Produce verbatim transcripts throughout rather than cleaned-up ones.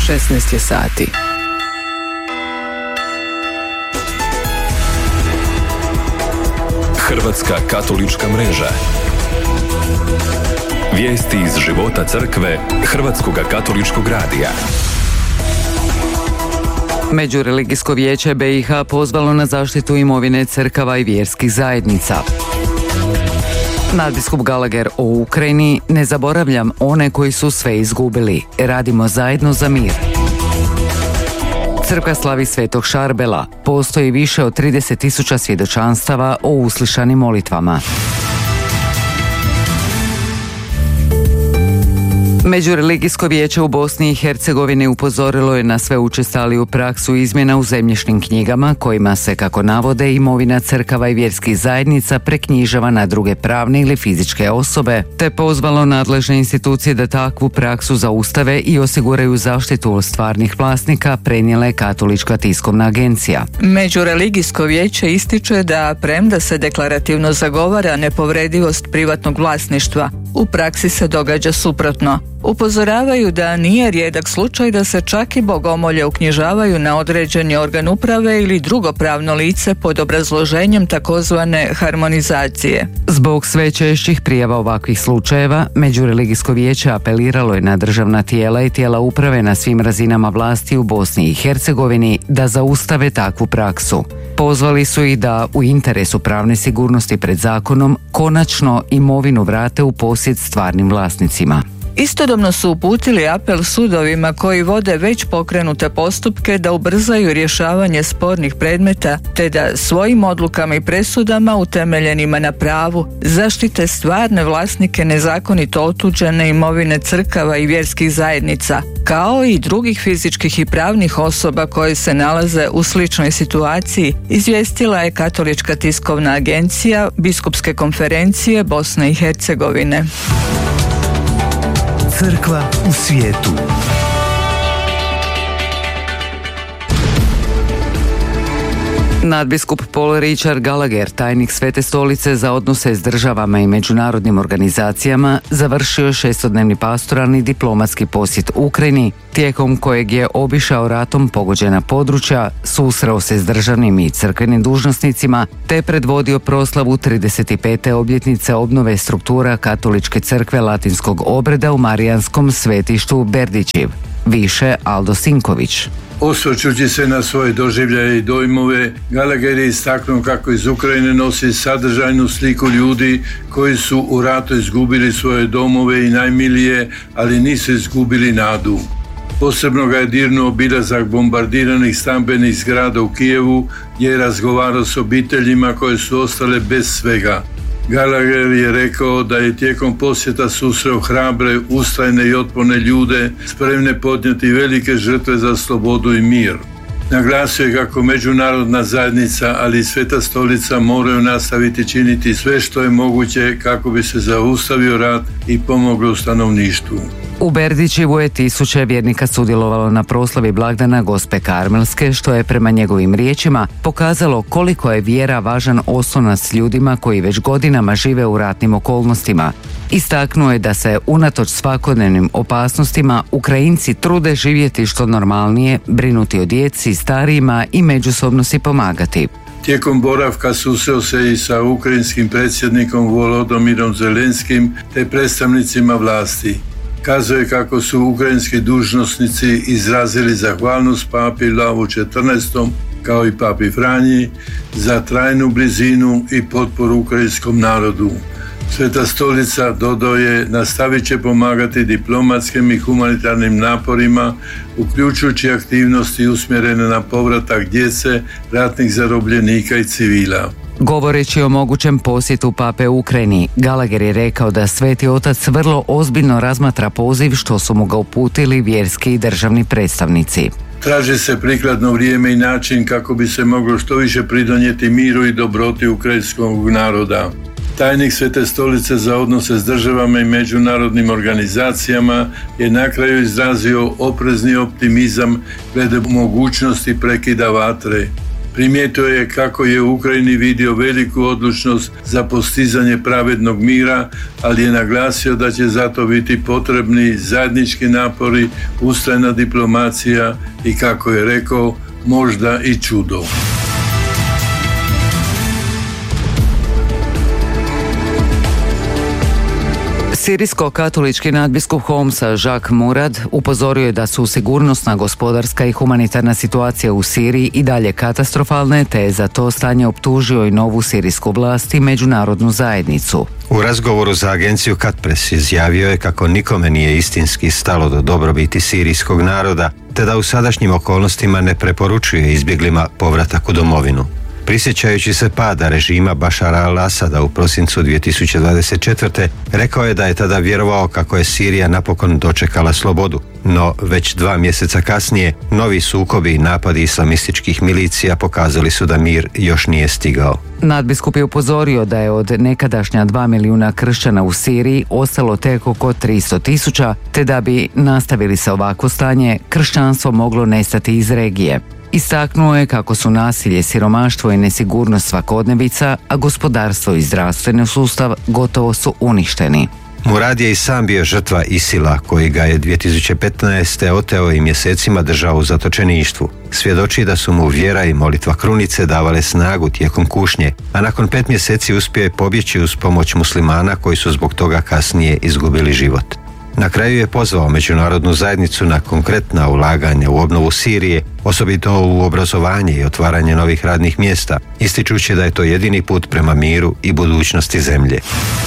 šesnaest je sati. Hrvatska katolička mreža. Vijesti iz života crkve Hrvatskoga katoličkog radija. Međureligijsko vijeće B i H pozvalo na zaštitu imovine crkava i vjerskih zajednica. Nadbiskup Gallagher o Ukrajini: ne zaboravljam one koji su sve izgubili. Radimo zajedno za mir. Crkva slavi Svetog Šarbela. Postoji više od trideset tisuća svjedočanstava o uslišanim molitvama. Međureligijsko vijeće u Bosni i Hercegovini upozorilo je na sve učestaliju praksu izmjena u zemljišnim knjigama kojima se, kako navode, imovina crkava i vjerskih zajednica preknjižava na druge pravne ili fizičke osobe, te pozvalo nadležne institucije da takvu praksu zaustave i osiguraju zaštitu stvarnih vlasnika, prenijela je Katolička tiskovna agencija. Međureligijsko vijeće ističe da, premda se deklarativno zagovara nepovredivost privatnog vlasništva, u praksi se događa suprotno. Upozoravaju da nije rijedak slučaj da se čak i bogomolje uknjižavaju na određeni organ uprave ili drugo pravno lice pod obrazloženjem takozvane harmonizacije. Zbog sve češćih prijava ovakvih slučajeva, Međureligijsko vijeće apeliralo je na državna tijela i tijela uprave na svim razinama vlasti u Bosni i Hercegovini da zaustave takvu praksu. Pozvali su ih da, u interesu pravne sigurnosti pred zakonom, konačno imovinu vrate u posjed stvarnim vlasnicima. Istodobno su uputili apel sudovima koji vode već pokrenute postupke da ubrzaju rješavanje spornih predmeta, te da svojim odlukama i presudama utemeljenima na pravu zaštite stvarne vlasnike nezakonito otuđene imovine crkava i vjerskih zajednica, kao i drugih fizičkih i pravnih osoba koje se nalaze u sličnoj situaciji, izvijestila je Katolička tiskovna agencija Biskupske konferencije Bosne i Hercegovine. Crkva u svijetu. Nadbiskup Paul Richard Gallagher, tajnik Svete stolice za odnose s državama i međunarodnim organizacijama, završio je šestodnevni pastoralni diplomatski posjet Ukrajini, tijekom kojeg je obišao ratom pogođena područja, susreo se s državnim i crkvenim dužnosnicima, te predvodio proslavu trideset pete obljetnice obnove struktura Katoličke crkve latinskog obreda u Marijanskom svetištu Berdičiv. Više Aldo Sinković. Osvrćući se na svoje doživljaje i dojmove, Gallagher je istaknuo kako iz Ukrajine nosi sadržajnu sliku ljudi koji su u ratu izgubili svoje domove i najmilije, ali nisu izgubili nadu. Posebno ga je dirnuo obilazak bombardiranih stambenih zgrada u Kijevu, gdje je razgovarao s obiteljima koje su ostale bez svega. Gallagher je rekao da je tijekom posjeta susreo hrabre, ustrajne i otporne ljude, spremne podnijeti velike žrtve za slobodu i mir. Naglasio je kako međunarodna zajednica, ali i Sveta stolica moraju nastaviti činiti sve što je moguće kako bi se zaustavio rat i pomoglo stanovništvu. U Berdičivu je tisuće vjernika sudjelovalo na proslavi blagdana Gospe Karmelske, što je prema njegovim riječima pokazalo koliko je vjera važan oslonac ljudima koji već godinama žive u ratnim okolnostima. Istaknuo je da se unatoč svakodnevnim opasnostima Ukrajinci trude živjeti što normalnije, brinuti o djeci, starijima i međusobno si pomagati. Tijekom boravka susreo se i sa ukrajinskim predsjednikom Volodomirom Zelenskim te predstavnicima vlasti. Kazuje kako su ukrajinski dužnosnici izrazili zahvalnost papi Lavu četrnaestom kao i papi Franji za trajnu blizinu i potporu ukrajinskom narodu. Sveta stolica, dodao je, nastavit će pomagati diplomatskim i humanitarnim naporima, uključujući aktivnosti usmjerene na povratak djece, ratnih zarobljenika i civila. Govoreći o mogućem posjetu pape Ukrajini, Gallagher je rekao da Sveti Otac vrlo ozbiljno razmatra poziv što su mu ga uputili vjerski i državni predstavnici. Traži se prikladno vrijeme i način kako bi se moglo što više pridonijeti miru i dobroti ukrajinskog naroda. Tajnik Svete stolice za odnose s državama i međunarodnim organizacijama je na kraju izrazio oprezni optimizam glede mogućnosti prekida vatre. Primijetio je kako je u Ukrajini vidio veliku odlučnost za postizanje pravednog mira, ali je naglasio da će zato biti potrebni zajednički napori, ustrajna diplomacija i, kako je rekao, možda i čudo. Sirijsko-katolički nadbiskup Homsa Jacques Murad upozorio je da su sigurnosna, gospodarska i humanitarna situacija u Siriji i dalje katastrofalne, te je za to stanje optužio i novu sirijsku vlast i međunarodnu zajednicu. U razgovoru za agenciju Katpres izjavio je kako nikome nije istinski stalo do dobrobiti sirijskog naroda, te da u sadašnjim okolnostima ne preporučuje izbjeglima povratak u domovinu. Prisjećajući se pada režima Bašara al-Asada u prosincu dvije tisuće dvadeset četvrte. rekao je da je tada vjerovao kako je Sirija napokon dočekala slobodu, no već dva mjeseca kasnije novi sukobi i napadi islamističkih milicija pokazali su da mir još nije stigao. Nadbiskup je upozorio da je od nekadašnja dva milijuna kršćana u Siriji ostalo tek oko tristo tisuća, te da bi nastavili se ovakvo stanje, kršćanstvo moglo nestati iz regije. Istaknuo je kako su nasilje, siromaštvo i nesigurnost svakodnevica, a gospodarstvo i zdravstveni sustav gotovo su uništeni. Murad je i sam bio žrtva Isila, koji ga je dvije tisuće petnaeste. oteo i mjesecima držao u zatočeništvu. Svjedoči da su mu vjera i molitva krunice davale snagu tijekom kušnje, a nakon pet mjeseci uspio je pobjeći uz pomoć muslimana koji su zbog toga kasnije izgubili život. Na kraju je pozvao međunarodnu zajednicu na konkretna ulaganja u obnovu Sirije, osobito u obrazovanje i otvaranje novih radnih mjesta, ističući da je to jedini put prema miru i budućnosti zemlje.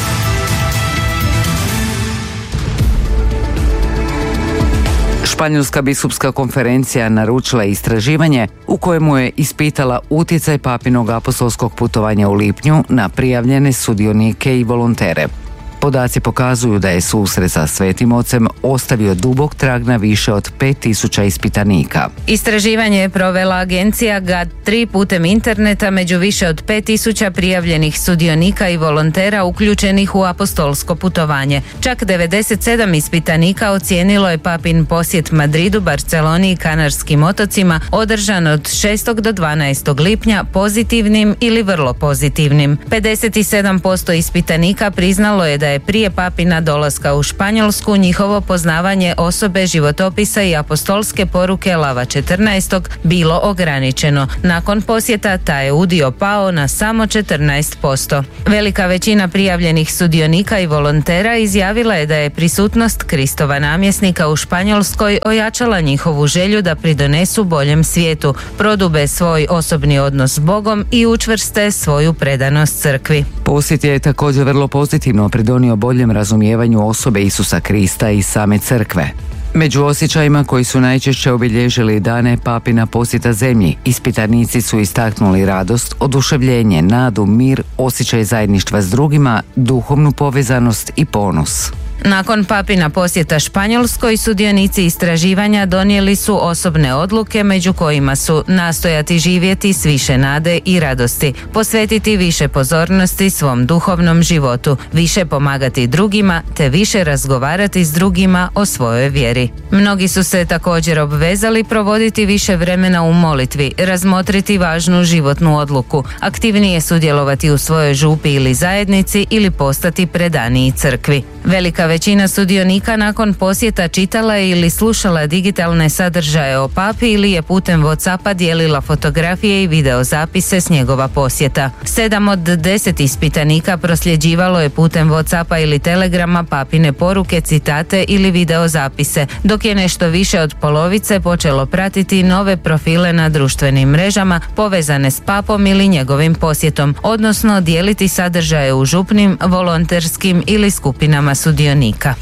Španjolska biskupska konferencija naručila istraživanje u kojemu je ispitala utjecaj papinog apostolskog putovanja u lipnju na prijavljene sudionike i volontere. Podaci pokazuju da je susret sa Svetim Ocem ostavio dubok trag na više od pet tisuća ispitanika. Istraživanje je provela agencija G A D tri putem interneta među više od pet tisuća prijavljenih sudionika i volontera uključenih u apostolsko putovanje. Čak devedeset sedam ispitanika ocijenilo je papin posjet Madridu, Barceloni i Kanarskim otocima održan od šestog do dvanaestog lipnja pozitivnim ili vrlo pozitivnim. pedeset sedam posto ispitanika priznalo je da je prije papina dolaska u Španjolsku njihovo poznavanje osobe, životopisa i apostolske poruke Lava četrnaestog bilo ograničeno. Nakon posjeta taj je udio pao na samo četrnaest posto. Velika većina prijavljenih sudionika i volontera izjavila je da je prisutnost Kristova namjesnika u Španjolskoj ojačala njihovu želju da pridonesu boljem svijetu, prodube svoj osobni odnos s Bogom i učvrste svoju predanost crkvi. Posjet je također vrlo pozitivno pridonio boljem razumijevanju osobe Isusa Krista i same crkve. Među osjećajima koji su najčešće obilježili dane papina posjeta zemlji, ispitanici su istaknuli radost, oduševljenje, nadu, mir, osjećaj zajedništva s drugima, duhovnu povezanost i ponos. Nakon papina posjeta Španjolskoj, sudionici istraživanja donijeli su osobne odluke među kojima su nastojati živjeti s više nade i radosti, posvetiti više pozornosti svom duhovnom životu, više pomagati drugima te više razgovarati s drugima o svojoj vjeri. Mnogi su se također obvezali provoditi više vremena u molitvi, razmotriti važnu životnu odluku, aktivnije sudjelovati u svojoj župi ili zajednici ili postati predaniji crkvi. Velika većina sudionika nakon posjeta čitala ili slušala digitalne sadržaje o papi ili je putem WhatsAppa dijelila fotografije i videozapise s njegova posjeta. Sedam od deset ispitanika prosljeđivalo je putem WhatsAppa ili Telegrama papine poruke, citate ili videozapise, dok je nešto više od polovice počelo pratiti nove profile na društvenim mrežama povezane s papom ili njegovim posjetom, odnosno dijeliti sadržaje u župnim, volonterskim ili skupinama sudionika.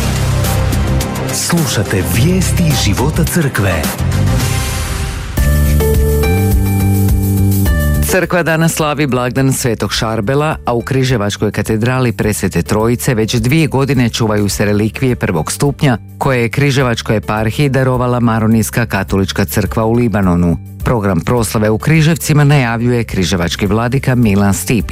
Slušate vijesti života crkve. Crkva danas slavi blagdan Svetog Šarbela, a u Križevačkoj katedrali Presvete Trojice već dvije godine čuvaju se relikvije prvog stupnja koje je Križevačkoj eparhiji darovala Maronijska katolička crkva u Libanonu. Program proslave u Križevcima najavljuje križevački vladika Milan Stipić.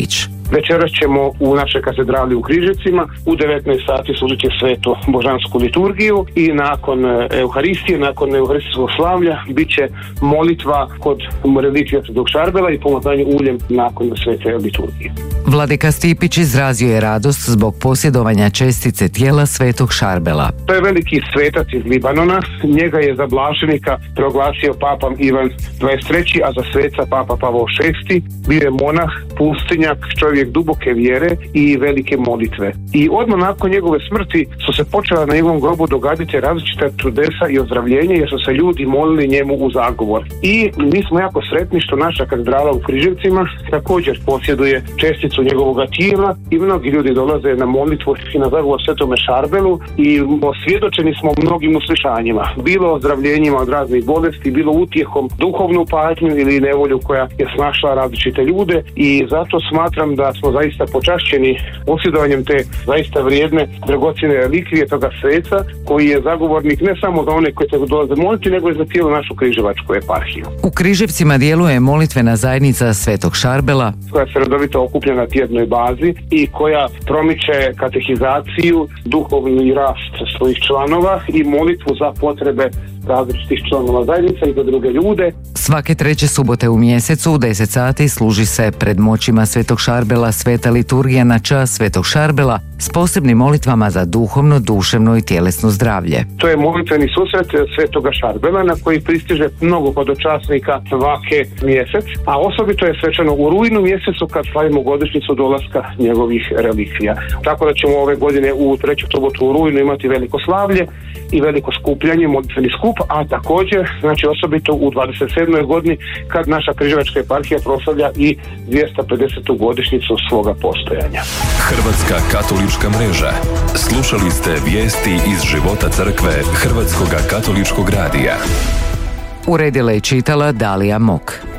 Večeras ćemo u našoj katedrali u Križevcima u devetnaest sati služiti svetu božansku liturgiju i nakon Euharistije, nakon euharistijskog slavlja bit će molitva kod relikvije Svetog Šarbela i pomazanje uljem nakon svete liturgije. Vladika Stipić izrazio je radost zbog posjedovanja čestice tijela Svetog Šarbela. To je veliki svetac iz Libanona. Njega je za blaženika proglasio papa Ivan dvadeset treći, a za sveca papa Pavao šesti. Bio je monah, pustinjak, čovjek duboke vjere i velike molitve. I odmah nakon njegove smrti su se počela na njegovom grobu događati različita čudesa i ozdravljenja jer su se ljudi molili njemu u zagovor. I mi smo jako sretni što naša katedrala u Križevcima također posjeduje česticu njegovog tijela i mnogi ljudi dolaze na molitvu i na zagovor Svetome Šarbelu i osvjedočeni smo mnogim uslišanjima. Bilo ozdravljenjima od raznih bolesti, bilo utjehom duhovnu patnju ili nevolju koja je snašla različite ljude i zato smatram da smo zaista počašćeni posjedovanjem te zaista vrijedne dragocjene relikvije toga sveca koji je zagovornik ne samo za one koji se dolaze moliti, nego i za cijelu našu križevačku eparhiju. U Križevcima djeluje molitvena zajednica Svetog Šarbela koja se redovito okuplja na tjednoj bazi i koja promiče katehizaciju, duhovni rast svojih članova i molitvu za potrebe različitih članova zajednica i za druge ljude. Svake treće subote u mjesecu u deset sati služi se pred moćima Svetog Šarbela sveta liturgija na čast Svetog Šarbela s posebnim molitvama za duhovno, duševno i tjelesno zdravlje. To je molitveni susret Svetoga Šarbela na koji pristiže mnogo hodočasnika svake mjesec, a osobito je svečano u rujnu mjesecu kad slavimo godišnjicu dolaska njegovih relikvija. Tako da ćemo ove godine u treću subotu u rujnu imati veliko slavlje i veliko skupljanje, molitveni skup, a također, znači osobito u dvadeset sedmoj godini kad naša križevačka eparhija proslavlja i dvjesto pedesetu godišnjicu svoga postojanja. Hrvatska katolička mreža. Slušali ste vijesti iz života crkve Hrvatskoga katoličkog radija. Uredila i čitala Dalija Mok.